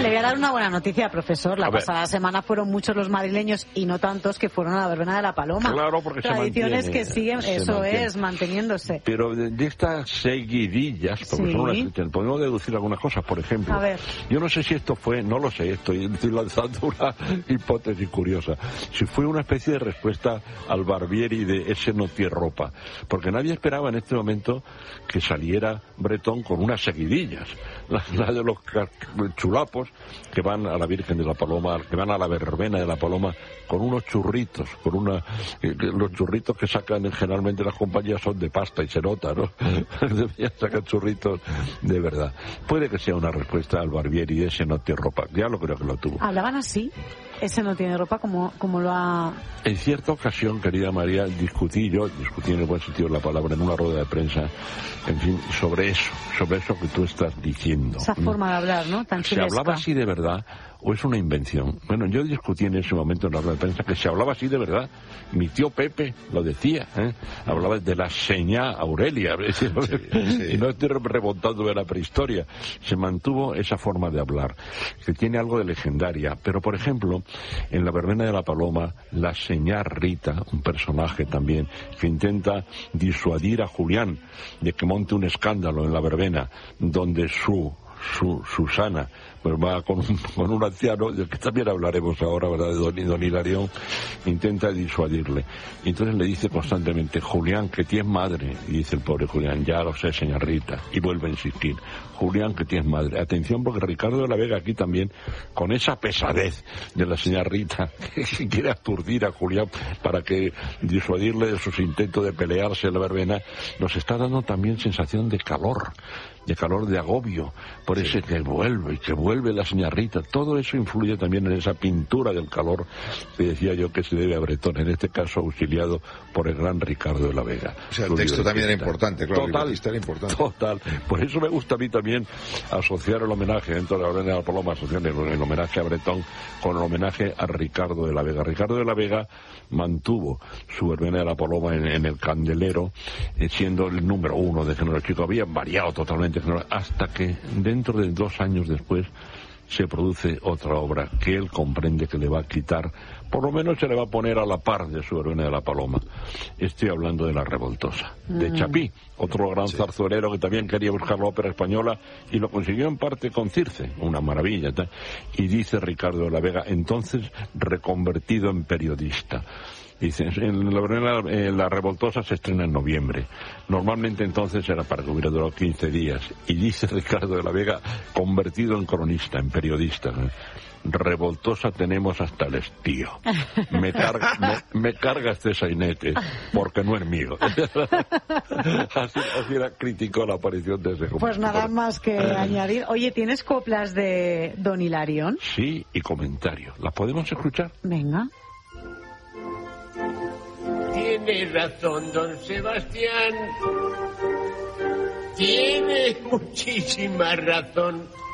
Le voy a dar una buena noticia, profesor. La pasada semana fueron muchos los madrileños y no tantos que fueron a la verbena de la Paloma. Claro, porque tradiciones que siguen, manteniéndose. Pero de estas seguidillas, porque podemos deducir algunas cosas. Por ejemplo, yo no sé si esto fue, no lo sé, estoy lanzando una hipótesis curiosa, si fue una especie de respuesta al Barbieri de ese no tiene ropa, porque nadie esperaba en este momento que saliera Bretón con unas seguidillas, la de los chulapos que van a la Virgen de la Paloma, que van a la verbena de la Paloma con unos churritos, los churritos que sacan generalmente las compañías son de pasta y se nota, ¿no? Deberían sacar churritos de verdad. Puede que sea una respuesta al Barbieri de ese no tiene ropa, ya lo creo que lo tuvo. ¿Hablaban así? Ese no tiene ropa, como lo ha... En cierta ocasión, querida María, discutí en el buen sentido de la palabra, en una rueda de prensa, en fin, sobre eso que tú estás diciendo. Esa forma de hablar, ¿no? Tan chulesca. ¿Se hablaba así de verdad o es una invención? Bueno, yo discutí en ese momento en la rueda de prensa que se hablaba así de verdad. Mi tío Pepe lo decía, hablaba de la señá Aurelia, y no estoy remontando de la prehistoria. Se mantuvo esa forma de hablar, que tiene algo de legendaria, pero por ejemplo, en la verbena de la Paloma, la señá Rita, un personaje también, que intenta disuadir a Julián de que monte un escándalo en la verbena, donde Susana pues va con un anciano, del que también hablaremos ahora, ¿verdad?, de don Hilarión, intenta disuadirle. Y entonces le dice constantemente, Julián, que tienes madre. Y dice el pobre Julián, ya lo sé, señor Rita. Y vuelve a insistir, Julián, que tienes madre. Atención, porque Ricardo de la Vega aquí también, con esa pesadez de la señora Rita, que quiere aturdir a Julián para que disuadirle de sus intentos de pelearse en la verbena, nos está dando también sensación de calor, de agobio, por ese que vuelve la señora Rita. Todo eso influye también en esa pintura del calor que decía yo que se debe a Bretón, en este caso auxiliado por el gran Ricardo de la Vega. O sea, el texto también era importante, claro. Total. Por eso me gusta a mí también asociar el homenaje dentro de la verbena de la Paloma, asociar el homenaje a Bretón con el homenaje a Ricardo de la Vega. Ricardo de la Vega mantuvo su verbena de la Paloma en el Candelero, siendo el número 1 de Género Chico. Había variado totalmente hasta que dentro de 2 años después se produce otra obra que él comprende que le va a quitar, por lo menos se le va a poner a la par de su verbena de la Paloma. Estoy hablando de La Revoltosa, de Chapí, otro gran zarzuelero que también quería buscar la ópera española y lo consiguió en parte con Circe, una maravilla. Y dice Ricardo de la Vega, entonces reconvertido en periodista. Dice, la Revoltosa se estrena en noviembre. Normalmente entonces era para que hubiera durado 15 días. Y dice Ricardo de la Vega, convertido en cronista, en periodista. Revoltosa tenemos hasta el estío. Me carga este sainete, porque no es mío. así criticó la aparición de ese compositor. Pues nada más que añadir. Oye, ¿tienes coplas de don Hilarión? Sí, y comentarios. ¿Las podemos escuchar? Venga. Tiene razón, don Sebastián. Tiene muchísima razón.